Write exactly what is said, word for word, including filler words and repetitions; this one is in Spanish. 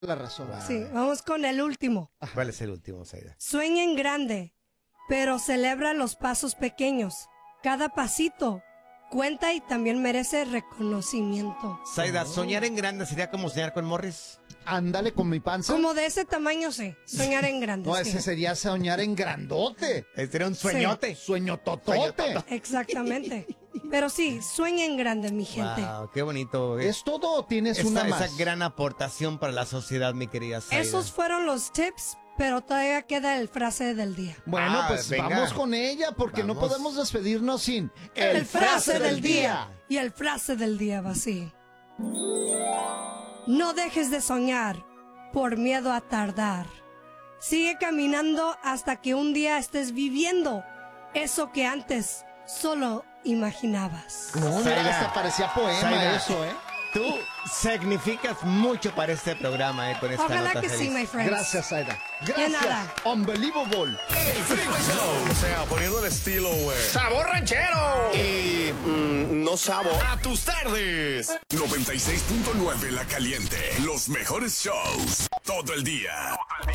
la razón. Wow. Sí, vamos con el último. ¿Cuál es el último, Zaida? Sueña en grande, pero celebra los pasos pequeños. Cada pasito cuenta y también merece reconocimiento. Zaida, ¿soñar en grande sería como soñar con Morris? Ándale con mi panza. Como de ese tamaño, sí. Soñar en grande. No, sí. ese sería soñar en grandote. Este era un sueñote. Sueño totote. Exactamente. Pero sí, sueña en grande, mi gente. Wow, qué bonito. ¿Es todo o tienes esa, una más? Esa gran aportación para la sociedad, mi querida Zaida. Esos fueron los tips, pero todavía queda el frase del día. Bueno, Ah, pues venga. vamos con ella, porque Vamos. no podemos despedirnos sin El, frase, del día. Y el frase del día va así. No dejes de soñar por miedo a tardar. Sigue caminando hasta que un día estés viviendo eso que antes solo imaginabas. No, mira, Zaida. hasta parecía poema Zaida. eso, ¿eh? Tú significas mucho para este programa, eh, con esta Ojalá nota que feliz. sí, my friends. Gracias, Aida. De Gracias. nada. Unbelievable. El Freeway Show. O sea, poniendo el estilo, güey. ¡Sabor ranchero! Y mm, no sabor. A tus tardes. noventa y seis punto nueve La Caliente. Los mejores shows. Todo el día.